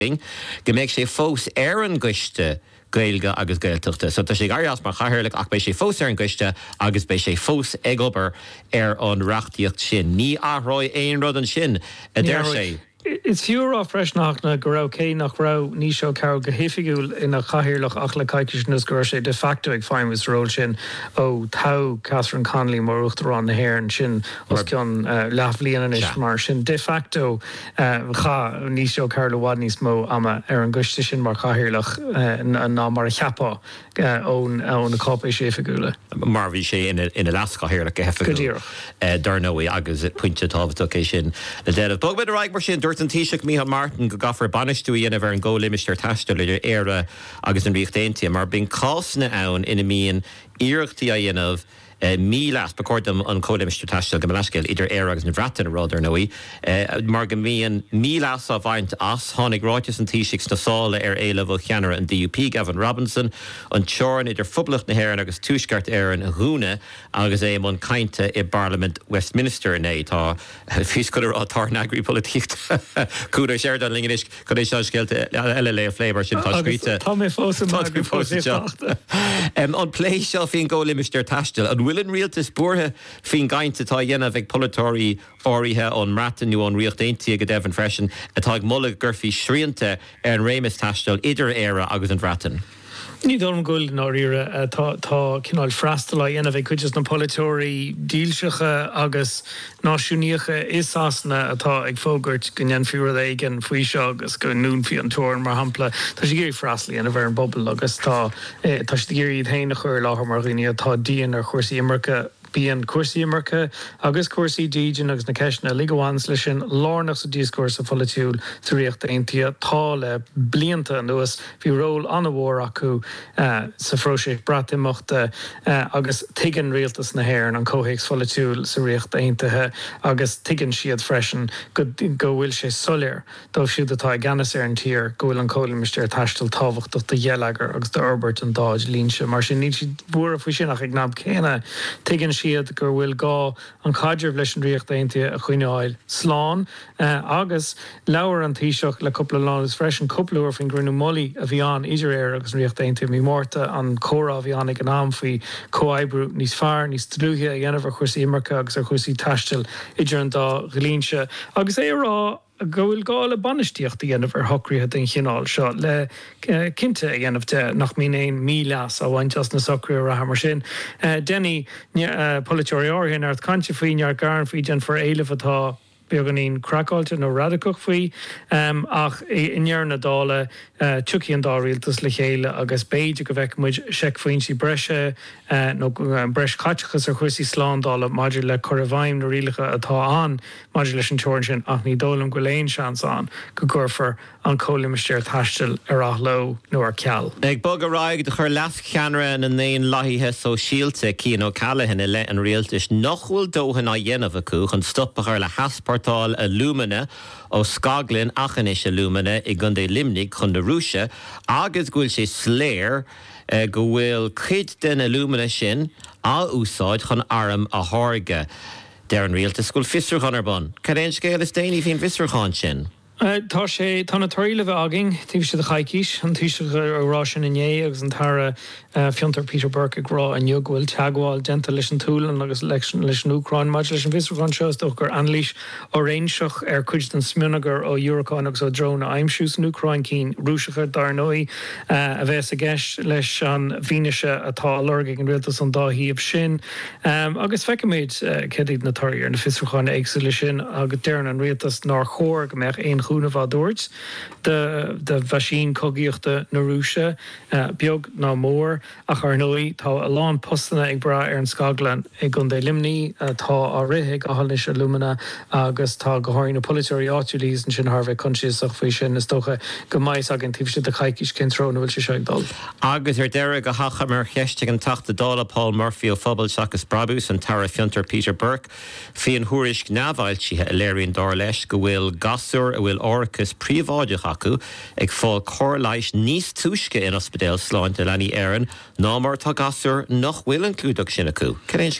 Geméid sé fós an goiste gailge agus gailteachta. So tá sé gaias mar chathirlik ach bei sé fós an goiste agus bei sé fós ag obair an reachtaíocht sin. Ní athróid éon rud an sin a d sé. It's fewer off fresh nach na go cé nach ra ní seo ceir go hifiúil ina chahirirlach ach le caiiciisnas go sé de facto ag fáin was ról sin ó tá Catherine Connolly mar uchtarrán na hhéir an sin os ceann leaflíanaan is mar sin de facto cha ní seo ceir le bhád níos mó ama ar an guiste sin mar chahirirlach ná mar a cheapá ón na cápa sé fiúile. Mar bhí sé ina las chahirirlach go hefiúil. Dar nóí agus puinte tábhaach sin na déad. Bog bid raig mar sin an tíiseach Micheál Martin go gafar banistúí ana bhar an ggólimimisteir taistil idir éire agus an riochtaintia mar bin cásna ann ina míon iirechtaí a dhéanamh mílas becordam an cólimimisteir taistil go meascail idir éire agus na bhreatain ráidir nóí mar go míon mílas a bhaint as tháinig ráitis an tíiseach na sála ar éile bh cheanar an DUP Gavin Robinson an teoran idir fublacht na hhéireann agus túisceart ar an dhúna agus é an cainte i Parliament Westminster né tá físcoidir átá agri politícht cúda séir an linganis chu é seo scéilte eile le flébar sin táiscríte. Tá mé fós an pléis seo fin ggólimimisteir taistil an bhfuil an rialtas buairthe fin gainte tá dhéanamh ag polytóirí áirithe an mratanú an riochtaintia go Devon freisin atá ag mulla gurfií sríanta ar an réimeas taistil idir éire agus an bhratan. Ní dom goil ná ire tá cinál freistal a dhéanamh chuidir na polytóirí díalseacha agus náisiúníocha is asna atá ag fógurt go neanfiúir ag an faoi seo agus go núnfií an tóir mar hampla. Tá sé géirí freistal ana bhar an bobbal agus tá sé géirí héanana chuir láthair mar riine atá díon ar chuirsaí Imirce bíon cuasaí Imirce agus cuasaí díjin agus na ceisna ligaháins lei sin lárnach sa díoscóir sa folitiúil sa riochtaintia tá le blianta nuas bhí ról an bhór acu sa phróiseach bratimachta agus tuigeann rialtas na hhéir an cóhéics folitiúil sa riochtaintathe agus tuigeann siad freisin go bhfuil sé soléir dóibh siad atá ganas ar an tír go bhfuil an cólimimisteir taistil tábhachtach de dhéalagar agus de Albert an dáid línse mar sin ní siad bhuair a faoi sin ach ag nab céine tuigeann siad gur bhfuil gá an caidir leis an riochtaintia a chuineáil sláán agus leabhar an tíiseach le coppla lánas freisin coppleúir fin grúnú molí a bhí an idir éir agus an riochtaintia mí mórta an córa a bhí annig an am faoi cóibrú níos fearr níos trúthe a dhéanamh chuirsaí Imirce agus ar chuirsaí taistil idir an dá ghilínse agus é rá go bhfuil gáil a banistíocht a dhéanamh ar thocraíthe den chinál seo le cinnte a dhéanamh de nach míon mílas a bhaint as na socraí a mar sin. Denny polytóirí áirthain ar cante faoin ar garan faoi den for éileh atá beag an íon crackáilte nó radicach faoi ach inear na dála tuí an dá rialtas le chéile agus béidir go bheith muid seic faoin sí breise nó breis caitechas ar chuirsaí slándála maidir le choirmhaim na rialacha atá an maidir leis an teorann sin ach ní dólam go léon seans an go gcuirfar an cólimimisteir taistil ar athló nó ar ceall. Ag bog a raig de chur leas cheanra an éon laithithe so síalte cían ó callahan le an rialtas nachhfuil dóhan a dhéanamh acu chun stoppa chuir le haspártáil a Lumana ó Scaglin achanis a Lumana I gundé limnig chun de rúise agus gúil sé sléir go bhfuil cid den a Lumana sin á úsáid chun arm a thorge. Der an rialtas scoil fisir chunarbun. Caréon scéal is déanaí hín fisir chun sin. Tá sé tána toirile bheith agin, tíh sé a chaicís, an tíiseach ará sin inné agus an tara fiontar Peter Burke agrá an joghfuil teagháil denta leis an túlan agus leis an Ucrain maid leis an visrán seos do gur anlís ó réinseach ar cuid den smunagar ó Eurocon agus ó drone aimimsús an Ucrain cín rúiseachar dar nói a bheits a gceist leis an bhíneise atá alorgaigh an rialtas an dáhíomh sin agus feicimid cedíad na toirí ar na fisrúcháin éagsú lei sin agus dearn an rialtas ná chóir go meach éon chúna bhá dúirt de bheisín cogíochta na rúise beag ná mór ach ar nói tá a lán postanna ag bra ar an Scaglan ag gundé limní tá á rithe a hallis a Lumana agus tá go háirí na polytóirí áitiúlís an sin Harbheith consciach faoi sin is dócha go mais agin tíobh si a chaicís cin tróna bhfuil se seag dul. Agus ar deire go hacha mar cheiste an tata dála Paul Murphy ó Phobal Seachas Brabús an tara fiontar Peter Burke fion thuairis gnábhailtithe a léiríonn dá leis go bhfuil gasúr a bhfuil orchas príomháideach acu ag fáil chóir leis níos túisce in ospidéal sláinte leanaí éireann ná mar tá gasúr nach bhfuil an clúdach sin acu. Caréon scéal?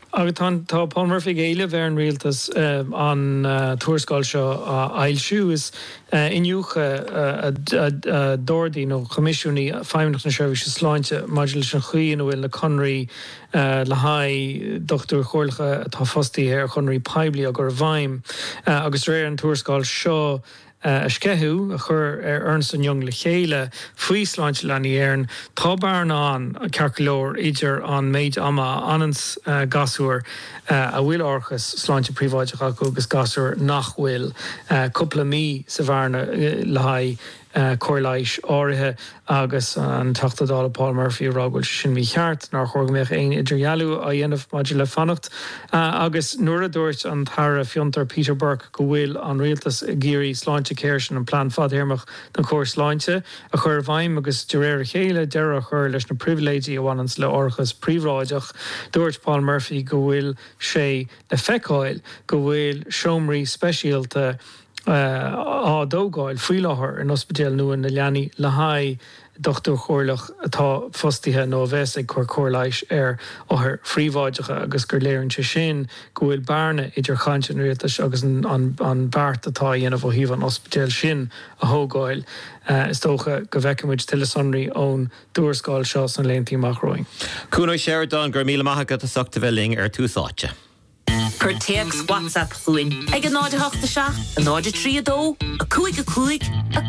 Agatán tá Paul Murphy éile bhar an rialtas an tuairscáil seo ail siús inniucha dóirdaí nó comisiúní feimnach na seirbhíse sláinte maidir leis an chuoin bhfuil na Conraí le haid dochtúr chorlacha atá fostaí ar Conraí Peibli a gur bhaim agus réir an tuairscáil seo a sceithú a chur Ernst & Young le chéile faoi sláinte leanaí éireann tá bearn an cearcolóir idir an méid ama anans gasúir a bhfuil orchas sláinte príomháideach acu agus gasúir nach bhfuil cúpla mí sa bharna le haid choirláis áirithe agus an tatadála Paul Murphy rágóil sin mí cheart nar chógamíoch aon idirhealú a dhéanamh maidir le fannacht agus nuair a dúirt an thara fiontar Peter Burke go bhfuil an rialtas géirí sláinte céirsin an plán fadhéirmach den chóir sláinte a chur bhaim agus de réir chéile deire a chur leis na priviléidí a bhhainans le orchas príomhráideach dúirt Paul Murphy go bhfuil sé le feiceáil go bhfuil seomraí speisialta dógáil faoi láthair an ospidéal nuain na leanaí le haid dochtú chorlach atá fostaithe nó bheits ag chur chorláis ar áthar phríomháideacha agus gur léironn se sin go bhfuil bearna idir chainte an rialtas agus an bhart atá dhéanamh ó híomh an ospidéal sin a thógáil is tócha go bhheicimiid tuilesanraí ón dúirscáil seo san léontaí amachróing. Cúnóid Sheridan gur míle maithacha a sachta bheling ar túsáte. Cur text WhatsApp chuin ag an náide 87, a náide 32, a cúig.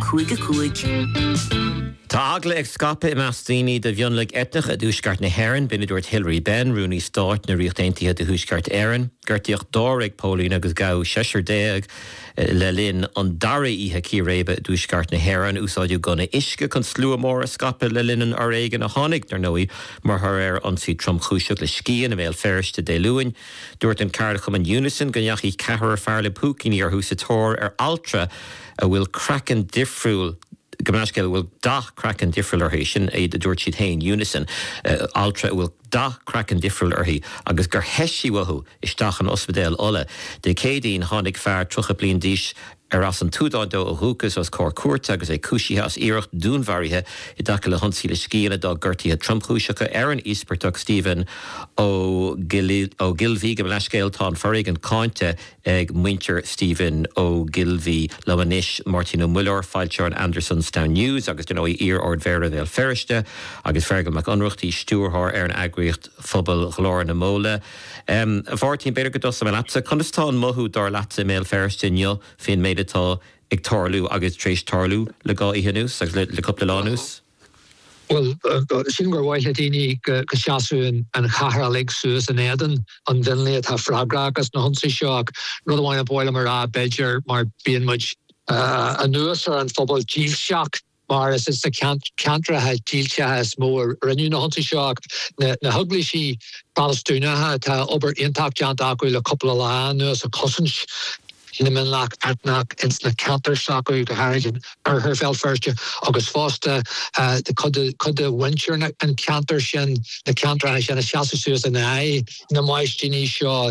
Tá agla ag scape i meastíní de bhionlaigh etnach a dúsgart na Héireann bina dúirt Hilary Benn Rooney Start na riochtaintaithe de thuaisceart Éireann, Gertíocht dóraigh Pauline agus gabh 16 le linn an dara ihe círébe dúsgart na Héireann úsáidiú gona isce chun slua mór a scape le linnan ar éigen a tháinig nar nóí mar thar ansí tromchúiseach le scían a bhéal feriste dé luúin. Dúirt an cardacham an Unison gonneachí cethar fearla púciní ar húsa tóir ar altra a bhfuil crackan difriúil Gymnasgel bhfuil da crackan difriúil ar sin é de dúirt siad hain Unison altra bhfuil da crackan difriúil ar agus gur heisi wahu isteach an ospidéal ola de cédaín tháinig fearr trocha bliain díos ar as an túdádó ó thuchas as cór cuairte agus é cúisithe as iirecht dúnmharithe I daca le honsí le scíanna dá gortaíthe tromchúiseacha ar an íspertach Stephen ó Gilbhí go leiscéil tá forig an cáinte ag muintir Stephen ó Gilbhí lehanis Martino Muller fáilte an Anderson Stown News agus den ó ír ord vera bhéal feriste agus fergal mac anruchtaí stúrthir ar an agriocht phobal glór na móla. A bhhartín beidir go dosa me latsa chunastá an mothú dar latsa méal feriste nniu fin méid atá ag tarlú agus tréis tarlú le gá ihanús agus le coppla lánús? Well, sin gur bhhaile daoine go seaasú an chahar ag suas an éan an denlé tá fragra agus na honsaí seo ag rud amháin a bhile mar a beidir mar bíon muid a nuas ar an phobal díl seach mar is the cantrathe díiltethe is mór rinú na honsaí seo na thuglaí sí Palestúnathe tá obair iontacht deanta acu le coppla lá nuas a cosint in men lach atnach ins na canter saco go harigin ar her fel first agus fosta the could venture and canter sin the canter has a chasus and I na maistini show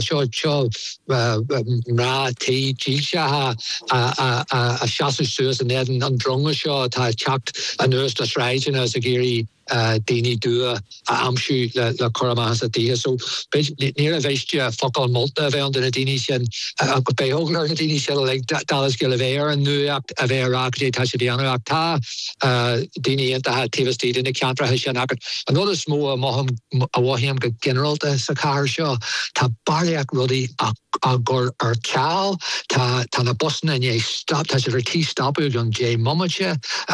ra tea gilsha a chasus and then an dronga show ta chapped a nurse das right as a geary Dini dua amshu la korama has a dia so near a vestia focal multa found in a Dini sin bei ogler Dini shell like Dallas Gilaver and new act a ver akje tashadiana ta Dini and the tivas in the cantra hashanak another small moham awahim general the sakar show ta bariak ruddy agor or cal ta na boston and ye stop tas a tea stop on J Momache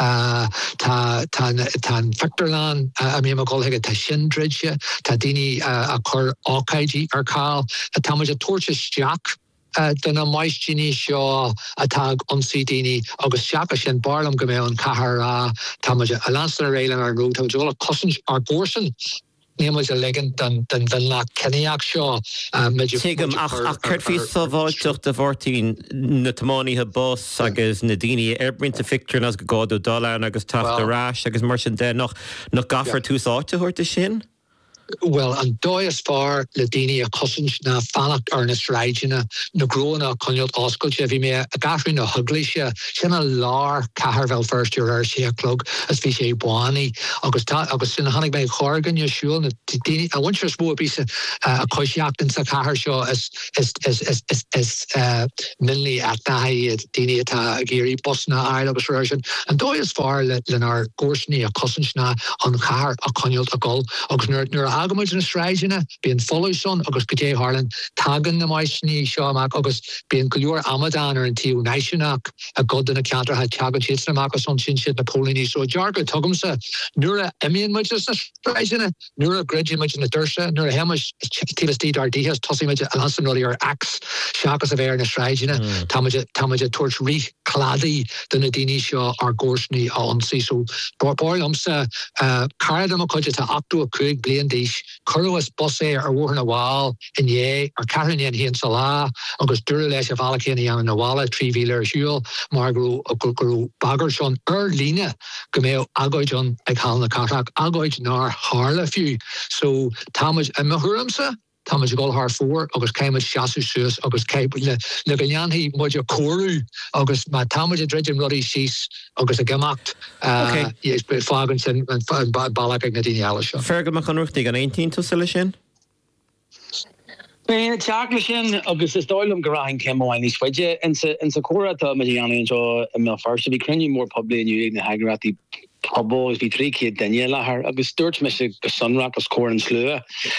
tan Victorland I mean ma call hege ta shindridge ta dini a cor okaiji or cal a tamaj a torches jack den a maistini seo a tag dini agus seacha sin barlam go mé an cahar tamaj a lancer railing ar road tamaj all a cousins ar borson Nemas a legend than la Kenyak Shaw Tigam ach Curtfi Savoch the 14 Natamani ha boss agus Nadini Erbrin to Victor as Godo Dollar agus Taf the Rash agus Merchant there noch gaffer two thought to her to shin well an dóis far le daine a cosint na fannacht ar na sráidina na grona conilt oscailte bhí mé a gathrin na huglaise sinna lár caharvel first year ar sé clog as bhí sé buánaí agus sinna hanig mé chorgan yo siúil na daine a bhaint smó bí a coisiachtain sa cahar seo is milní atnaí daine atá a géirí bosna air agus version an dóis far lenar gosní a cosint na an cahar a conilt a gol agus nuair agamid na sráidina bíon follow-son agus go dé Harlan tagan na maisní seo amach agus bíon go leor amadan ar an tíú naisiúnach a god in a ceantar ha teagan siad amach agus an sin siad na Pólíní so jarga tugamsa nuair a imíon muid na sráidina nuair a gridí muid na dursa nuair a hemas tíbastí ardíhas tosí muid an ansan ruí ar ax seachas a bhéir na sráidina táimeide tuairt rí cladí duna daoine seo ar gosní a ansaí so báirlamsa caradam a chuide tá actú a chuig blian díis Curwas bossé ar bhuair na bháil in dhé ar caithríon híon sa lá agus dúra leis a bhela chéna an na bhála tríhílar siúil mar gurú bagar seán ar líne go mé agóid an ag hall na carach agóid ná hála fiú so táid a mthúramsa táid go haar fór agus céimiid seaú suas agus le ganneanhí muid a choú agus má táid a dreidir rudí síos agus a gemacht fágan sin bailach ag na daine eile seo. Fergamach an ruchtaí an 18 tuile sin? Teachla sin agus is dóilm goráin cemáin níos fuide in sa córatá me an seo mé farsta bhí crunne mór poblbli inú na hagratí pobl bhí trí céad daine lethar agus dúirt me go sunra agus cór an slua.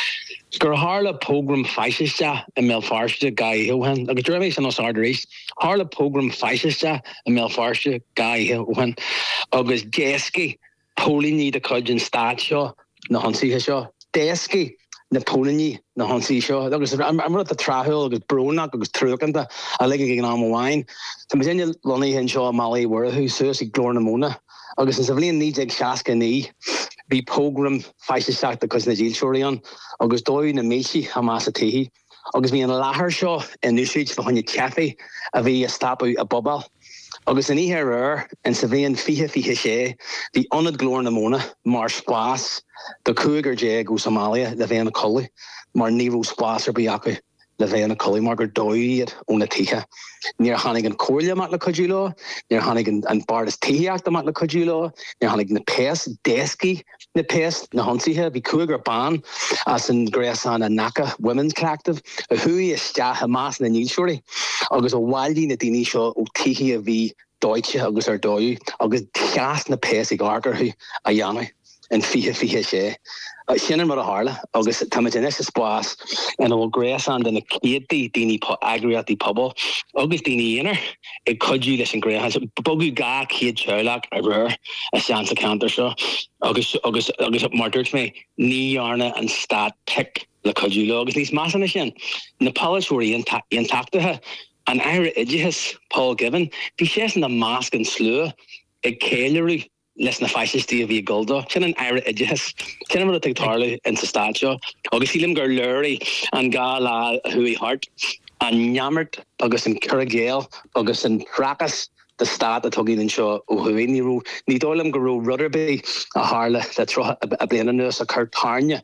Gur hála program feisiste a mé farste gai hihan agus drééis an osáéis hála program feisiste a mé farste gai hihan agus déski Pólíní de chuidjin staat seo na hansíthe seo déski na Pólíní na hansí seo agus am a trahul agus brúnach agus trúkanta a le gin am bhhain Tá sinne loní hen seo malí warthú suas i glór na múna agus is a bblion ní ag seaca ní bhí program feisisteach agus na díilseoiríon agus dóid na méisi a más a tíhí agus bhí an láthair seo in núsúid fa chunne cefi a bhí a stapú a bobbal agus in ihe in sa bhíon fihe sé bhí anad glór na móna mar spás do cúigur dé go Somália le bhéanna colaí mar níú spás ar bíacu le bhéanna colaí mar gur dóiad óna títhe. Níor chanig an cóirle mat le codúló, níor chanig an bardas tííachta mat le codúló, níor chanig na pés déski na pés na hansíthe bhí cúigur ban as an gréasan a NACA Women's Collective a thuí is steach a más na níosúirí agus a bhhaildí na daoine seo ó tíí a bhí Deutsche agus ar dóú agus cheas na pés ag argarthu a dhéanamh an fihe sé. Sinan mar a hála agus táid in is spás an bhfuil gréasan den na céadtaí daoine agriatí pobl agus daoine dhéanaar ag codú leis an gréasan bogu gá céad teirleach a ruir a sean sa cantar seo agus mar dúirt mé níhearna an stad pic le codúla agus níos measana sin na palaisiúirí on tachtathe an aire idihis Paul Gibbon bhí sé na másc an slua ag céileú les na feisistí a bhí golda sin an aire idihis sin mar a teagtála in sa stad seo agus sílim gur luirí an gá lá a thuí hart an neamart agus an curagéal agus an fracas de stad a tugin in seo ó huiníú ní dólam gurú rudderbé a hála le tro a bliana nus a chutarne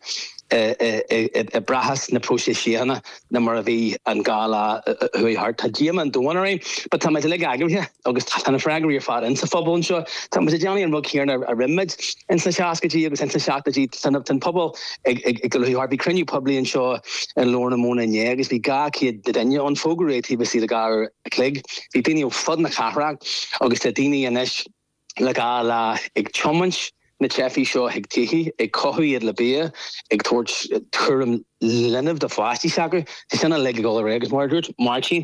brahas na próséisiana na mar a bhí an gála hui hart tá díam an dónarí, ba tá le gagathe agus tána freigraí ar fád in sa fphobal seo tá deanana an bhg chéarna a rimid in sa seacatí agus in sa seachtatí san tan pobl ag go harbí cruniú poblblion seo an lór na móna in agus bhí gá ciad de daine an fógarétí be sí a gá a clig bhí daine ó fud na charraach agus tá daine inis le gála ag chomans na chefi seo ag tíhí ag cohuiad le bia ag tuairm linmh de fáistí sagur sinna le go agus marút Martin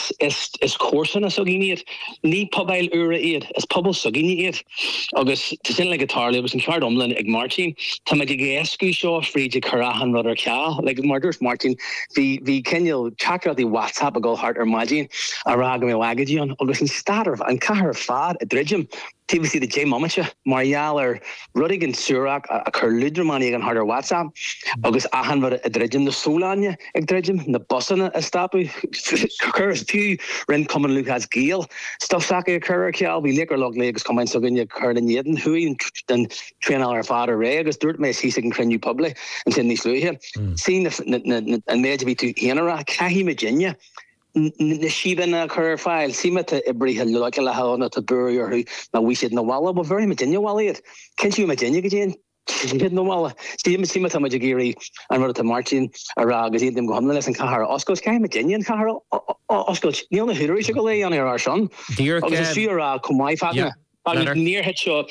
is cuasan a sogíiad ní pobail ura iad is pobl sogíine iad agus sin le gotála agus an ceardomlin ag Martin tá me géascu seo fríide chorahan rud ar ceall le marút Martin hí ceal chaar í WhatsApp a go hart ar maidín a rag mé wagadíon agus an stadarh an cahar fad a dridjum TVC de J Mamacha Marial ar rudig an surak a chur ludramaní an harder WhatsApp agus ahan wat a dredging the Solania, dredging the Bossana, Estapu, occurs too, Ren Common Luke has Gale, stuff Saki occur, Kial, we liquor log legs come in so when you occurred in Yedden, who then train our father Ray, because dirt may see second crane you public and send these through here. Seeing the and there to be to Henera, Kahi Virginia. Shiva occur file, Sima to Ibri, like a Lahana to Bury or who now we said no Walla, but very Virginia Wally it. Can't you imagine again? She did no Walla. Sima to Majagiri and wrote to Martin Arag as them go homeless and Kahara Oscos came Virginia and Kahara Oscos. Neil the Hillary should go lay on our son. Dear Sierra come my father. Near head shop